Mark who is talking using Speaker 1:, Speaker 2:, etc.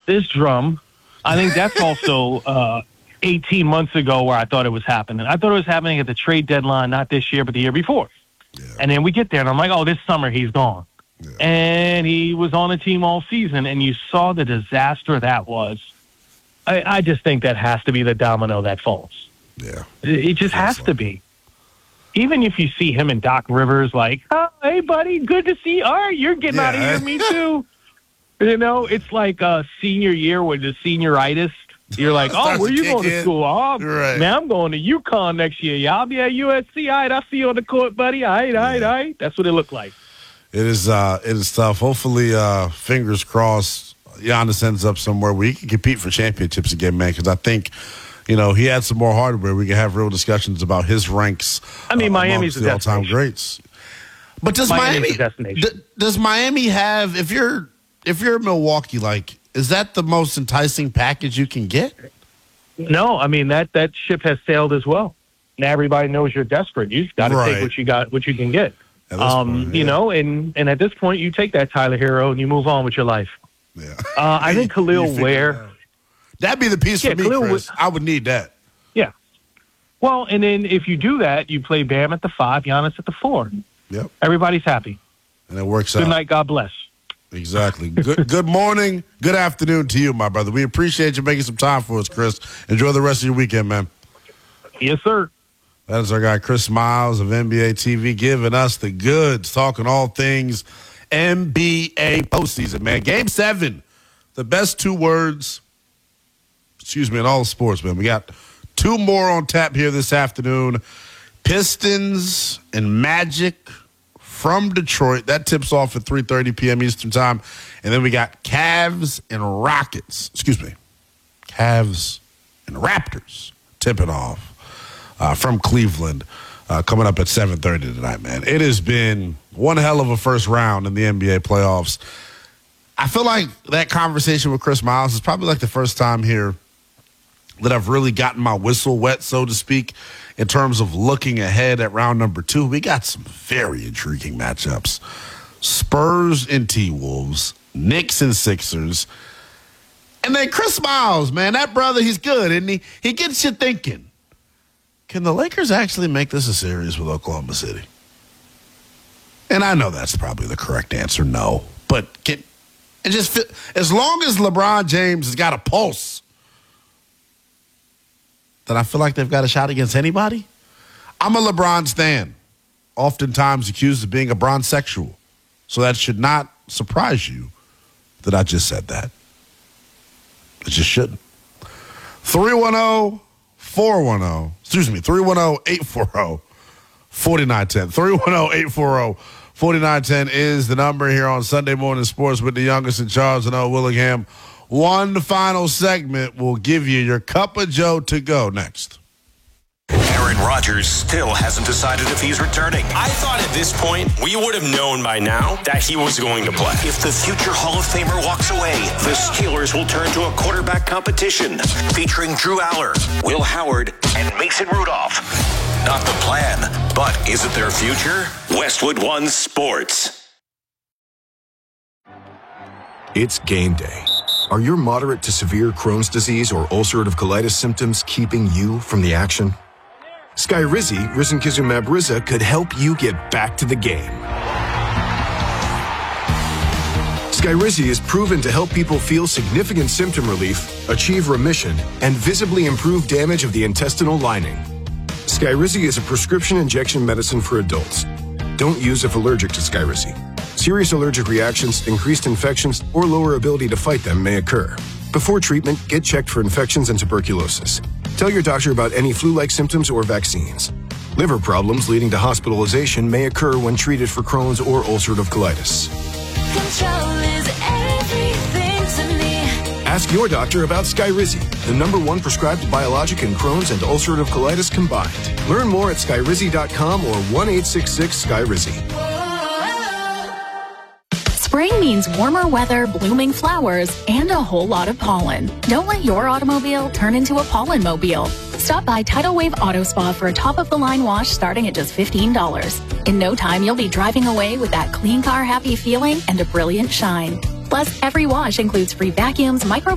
Speaker 1: this drum. I think that's also 18 months ago where I thought it was happening. I thought it was happening at the trade deadline, not this year, but the year before. Yeah. And then we get there, and I'm like, oh, this summer he's gone. Yeah. And he was on the team all season, and you saw the disaster that was. I just think that has to be the domino that falls.
Speaker 2: Yeah.
Speaker 1: It just has to be. Even if you see him and Doc Rivers like, oh, hey, buddy, good to see you. All right, you're getting out of here. Me too. You know, it's like senior year with the senioritis. You're like, oh, where you going to school? Oh, man, I'm going to UConn next year. Yeah, I'll be at USC. All right, I'll see you on the court, buddy. All right. That's what it looked like.
Speaker 2: It is tough. Hopefully, fingers crossed, Giannis ends up somewhere where he can compete for championships again, man, because I think, he had some more hardware. We can have real discussions about his ranks.
Speaker 1: I mean, Miami's
Speaker 2: the all-time greats. But does Miami have, if you're Milwaukee, like, is that the most enticing package you can get?
Speaker 1: No, I mean, that ship has sailed as well. Now everybody knows you're desperate. You've got to take what you can get. You know, and at this point, you take that Tyler Hero and you move on with your life.
Speaker 2: Yeah.
Speaker 1: I think Khalil Ware.
Speaker 2: That'd be the piece for me, Chris. I would need that.
Speaker 1: Yeah. Well, and then if you do that, you play Bam at the 5, Giannis at the 4.
Speaker 2: Yep.
Speaker 1: Everybody's happy.
Speaker 2: And it works out.
Speaker 1: Good night. God bless.
Speaker 2: Exactly. Good morning. Good afternoon to you, my brother. We appreciate you making some time for us, Chris. Enjoy the rest of your weekend, man.
Speaker 1: Yes, sir.
Speaker 2: That is our guy, Chris Miles of NBA TV, giving us the goods, talking all things NBA postseason, man. Game 7, the best 2 words, in all the sports, man. We got 2 more on tap here this afternoon. Pistons and Magic from Detroit. That tips off at 3:30 p.m. Eastern time. And then we got Cavs and Raptors tipping off from Cleveland. Coming up at 7:30 tonight, man. It has been one hell of a first round in the NBA playoffs. I feel like that conversation with Chris Miles is probably like the first time here that I've really gotten my whistle wet, so to speak, in terms of looking ahead at round number 2. We got some very intriguing matchups. Spurs and T-Wolves, Knicks and Sixers. And then Chris Miles, man, that brother, he's good, isn't he? He gets you thinking. Can the Lakers actually make this a series with Oklahoma City? And I know that's probably the correct answer, no. But as long as LeBron James has got a pulse, then I feel like they've got a shot against anybody. I'm a LeBron stan, oftentimes accused of being a bronzexual. So that should not surprise you that I just said that. It just shouldn't. 310-840-4910. 310-840-4910 is the number here on Sunday Morning Sports with the youngest and Charles and O. Willingham. One final segment will give you your cup of Joe to go next.
Speaker 3: Aaron Rodgers still hasn't decided if he's returning.
Speaker 4: I thought at this point we would have known by now that he was going to play.
Speaker 3: If the future Hall of Famer walks away, the Steelers will turn to a quarterback competition featuring Drew Aller, Will Howard, and Mason Rudolph. Not the plan, but is it their future? Westwood One Sports.
Speaker 5: It's game day. Are your moderate to severe Crohn's disease or ulcerative colitis symptoms keeping you from the action? Skyrizi, risankizumab Riza, could help you get back to the game. Skyrizi is proven to help people feel significant symptom relief, achieve remission, and visibly improve damage of the intestinal lining. Skyrizi is a prescription injection medicine for adults. Don't use if allergic to Skyrizi. Serious allergic reactions, increased infections, or lower ability to fight them may occur. Before treatment, get checked for infections and tuberculosis. Tell your doctor about any flu-like symptoms or vaccines. Liver problems leading to hospitalization may occur when treated for Crohn's or ulcerative colitis.
Speaker 6: Control is everything to me.
Speaker 5: Ask your doctor about Skyrizi, the #1 prescribed biologic in Crohn's and ulcerative colitis combined. Learn more at skyrizi.com or 1-866-SKYRIZI.
Speaker 7: Spring means warmer weather, blooming flowers, and a whole lot of pollen. Don't let your automobile turn into a pollen-mobile. Stop by Tidal Wave Auto Spa for a top-of-the-line wash starting at just $15. In no time, you'll be driving away with that clean car happy feeling and a brilliant shine. Plus, every wash includes free vacuums, micro